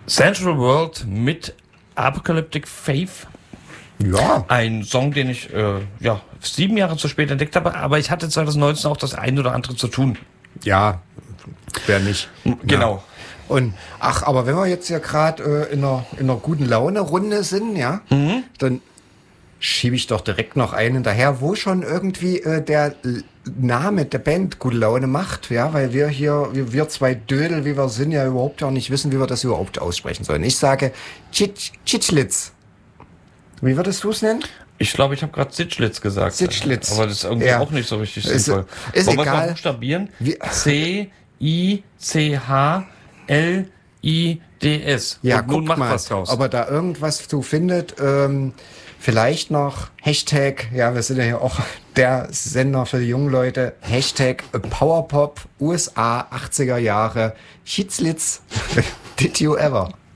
Central World mit Apocalyptic Faith. Ja. Ein Song, den ich 7 Jahre zu spät entdeckt habe, aber ich hatte 2019 auch das ein oder andere zu tun. Ja, wer nicht. Genau. Ja. Und aber wenn wir jetzt ja gerade in einer guten Laune-Runde sind, ja, dann schiebe ich doch direkt noch einen hinterher, wo schon irgendwie der Name der Band gute Laune macht, ja, weil wir zwei Dödel, wie wir sind, ja überhaupt auch nicht wissen, wie wir das überhaupt aussprechen sollen. Ich sage Tschitschlitz. Wie würdest du es nennen? Ich glaube, ich habe gerade Sitschlitz gesagt. Sitschlitz. Aber das ist irgendwie auch nicht so richtig sinnvoll. Ist Wollen wir egal. mal buchstabieren? C-I-C-H-L-I-D-S. Ja, und nun guck macht mal, was draus. ob er da irgendwas zu findet. Vielleicht noch Hashtag, ja, wir sind ja hier auch der Sender für die jungen Leute, Hashtag Powerpop USA 80er Jahre, Schitzlitz, did you ever?